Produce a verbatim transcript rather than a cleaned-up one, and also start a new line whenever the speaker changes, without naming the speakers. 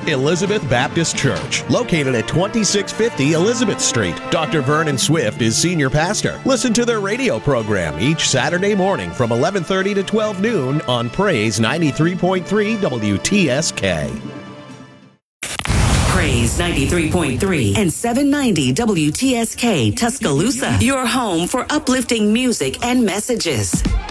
Elizabeth Baptist Church, located at twenty-six fifty Elizabeth Street. Doctor Vernon Swift is senior pastor. Listen to their radio program each Saturday morning from eleven thirty to twelve noon on Praise ninety-three point three W T S K.
Praise ninety-three point three and seven ninety W T S K Tuscaloosa, your home for uplifting music and messages.